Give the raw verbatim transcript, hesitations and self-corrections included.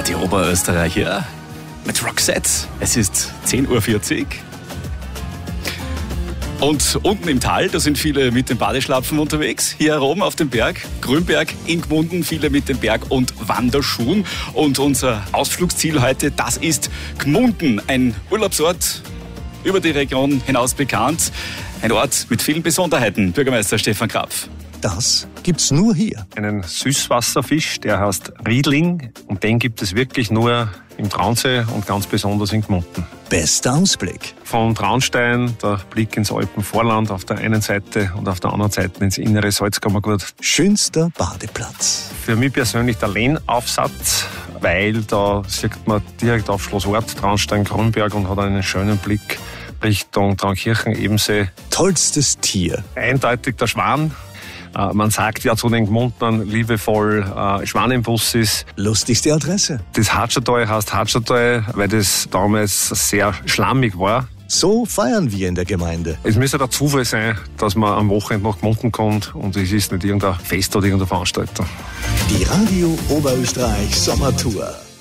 Radio Oberösterreich hier mit Roxette. Es ist zehn Uhr vierzig. Und unten im Tal, da sind viele mit den Badeschlapfen unterwegs. Hier oben auf dem Berg, Grünberg in Gmunden, viele mit den Berg- und Wanderschuhen. Und unser Ausflugsziel heute, das ist Gmunden, ein Urlaubsort über die Region hinaus bekannt. Ein Ort mit vielen Besonderheiten. Bürgermeister Stefan Krapf. Das gibt's nur hier. Einen Süßwasserfisch, der heißt Riedling. Und den gibt es wirklich nur im Traunsee und ganz besonders in Gmunden. Bester Ausblick. Vom Traunstein, der Blick ins Alpenvorland auf der einen Seite und auf der anderen Seite ins innere Salzkammergut. Schönster Badeplatz. Für mich persönlich der Lehnaufsatz, weil da sieht man direkt auf Schloss Ort, Traunstein, Grünberg und hat einen schönen Blick Richtung Traunkirchen, Ebensee. Tollstes Tier. Eindeutig der Schwan. Man sagt ja zu den Gmundnern liebevoll äh, Schwanenbussis. Lustigste Adresse. Das Hatschertal heißt Hatschertal, weil das damals sehr schlammig war. So feiern wir in der Gemeinde. Es müsste der Zufall sein, dass man am Wochenende nach Gmunden kommt und es ist nicht irgendein Fest oder irgendeine Veranstaltung. Die Radio Oberösterreich Sommertour.